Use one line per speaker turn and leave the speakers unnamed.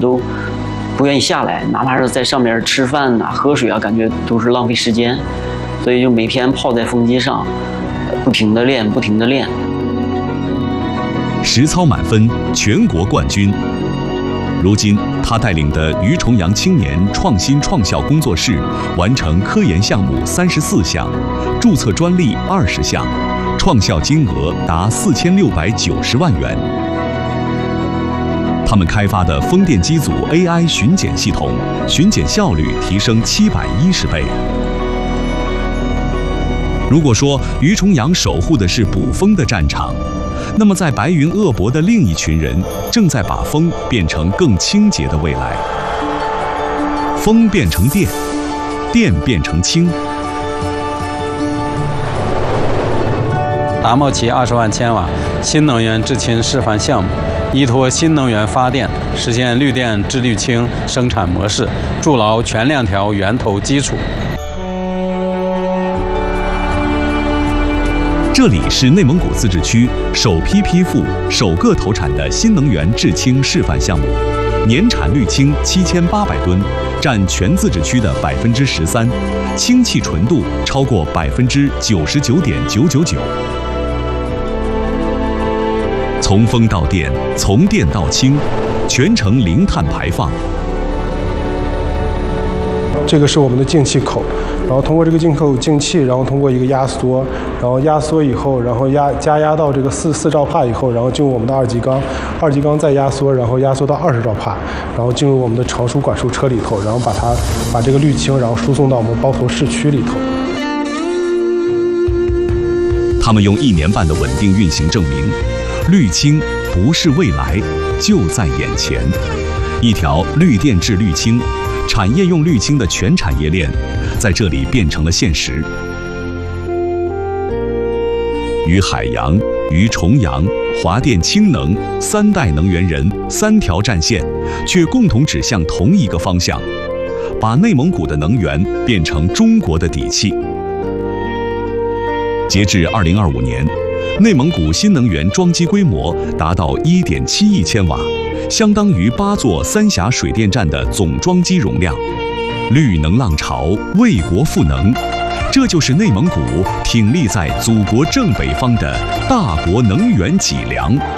都不愿意下来，哪怕是在上面吃饭呐、喝水啊，感觉都是浪费时间，所以就每天泡在风机上，不停地练，不停地练。
实操满分，全国冠军。如今，他带领的于重阳青年创新创效工作室完成科研项目34项，注册专利20项，创效金额达4690万元。他们开发的风电机组 AI 巡检系统，巡检效率提升710倍。如果说于重阳守护的是捕风的战场，那么在白云鄂博的另一群人正在把风变成更清洁的未来。风变成电，电变成氢。
达茂齐20万千瓦新能源制氢示范项目，依托新能源发电，实现绿电制绿氢生产模式，筑牢全链条源头基础。
这里是内蒙古自治区首批批复、首个投产的新能源制氢示范项目，年产绿氢7800吨，占全自治区的13%，氢气纯度超过99.999%。从风到电，从电到氢，全程零碳排放。
这个是我们的进气口，然后通过这个进气，然后通过一个压缩，然后压缩以后，然后加压到这个4兆帕以后，然后进入我们的2级缸，再压缩，然后压缩到20兆帕，然后进入我们的成熟管输车里头，然后把这个绿氢然后输送到我们包头市区里头。
他们用1年半的稳定运行证明，绿氢不是未来，就在眼前。一条绿电制绿氢，产业用绿氢的全产业链在这里变成了现实。于海洋、于重阳、华电氢能3代能源人3条战线，却共同指向同一个方向，把内蒙古的能源变成中国的底气。截至2025年，内蒙古新能源装机规模达到1.7亿千瓦，相当于8座三峡水电站的总装机容量。绿能浪潮，为国赋能，这就是内蒙古挺立在祖国正北方的大国能源脊梁。